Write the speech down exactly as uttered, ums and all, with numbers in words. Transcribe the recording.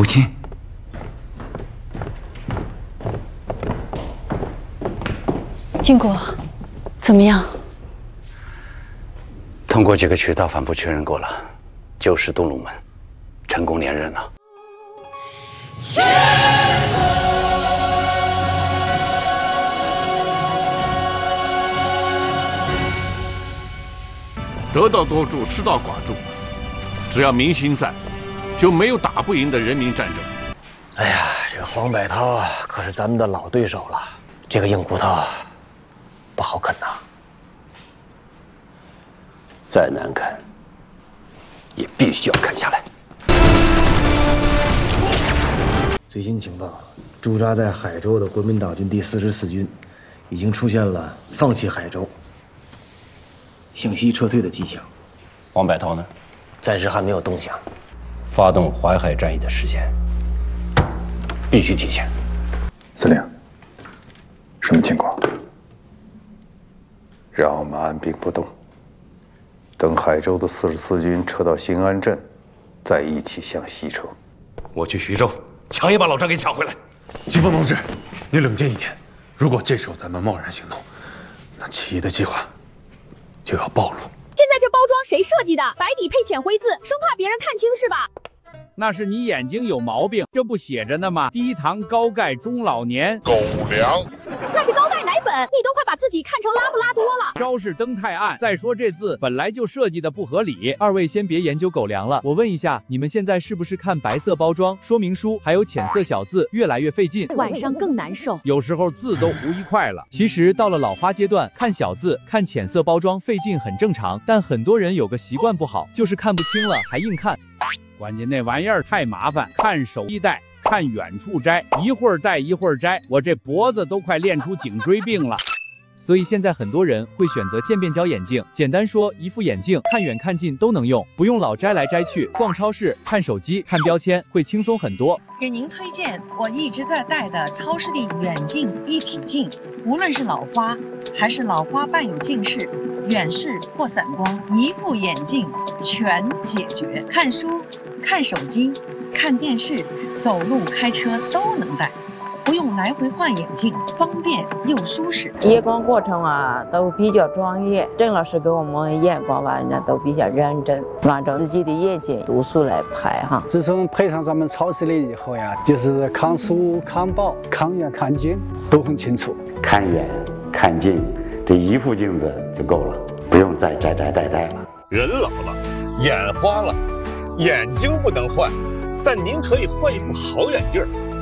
母亲， 晋国，怎么样？ 通过几个渠道反复确认过了，就是东龙门，成功连任了。 得道多助，失道寡助。只要民心在，就没有打不赢的人民战争。 哎呀，这个黄百韬啊，可是咱们的老对手了，这个硬骨头不好啃呐。 再难啃，也必须要啃下来。 最新情报，驻扎在海州的国民党军第四十四军，已经出现了放弃海州、向西撤退的迹象。 黄百韬呢？ 暂时还没有动向。 发动淮海战役的时间必须提前。 司令，什么情况？ 让我们按兵不动，等海州的四十四军撤到兴安镇，再一起向西撤。 我去徐州，强也把老张给抢回来。 疾风同志，你冷静一点。如果这时候咱们贸然行动，那起义的计划就要暴露。 现在这包装谁设计的？白底配浅灰字，生怕别人看清是吧？ 那是你眼睛有毛病，这不写着呢吗？低糖高钙中老年狗粮， 那是高钙奶粉，你都快把自己看成拉布拉多了。 招式登太暗，再说这字本来就设计的不合理。二位先别研究狗粮了，我问一下，你们现在是不是看白色包装、说明书还有浅色小字越来越费劲， 晚上更难受， 有时候字都糊一块了。其实到了老花阶段，看小字、看浅色包装费劲很正常，但很多人有个习惯不好，就是看不清了还硬看。关键那玩意儿太麻烦，看手一戴，看远处摘，一会儿戴一会儿摘，我这脖子都快练出颈椎病了。所以现在很多人会选择渐变焦眼镜，简单说，一副眼镜看远看近都能用，不用老摘来摘去。逛超市、看手机、看标签会轻松很多。 给您推荐我一直在戴的超视力远近一体镜，无论是老花还是老花伴有近视、远视或散光，一副眼镜全解决。看书、看手机、看电视、走路、开车都能戴。不用来回换眼镜，方便又舒适。 验光过程啊都比较专业，郑老师给我们验光完呢都比较认真，按照自己的眼睛度数来排哈。 自从配上咱们超视力以后呀，就是看书、看报、看远看近都很清楚。 看远看近，这一副镜子就够了，不用再摘摘戴戴了。 人老了，眼花了，眼睛不能换，但您可以换一副好眼镜。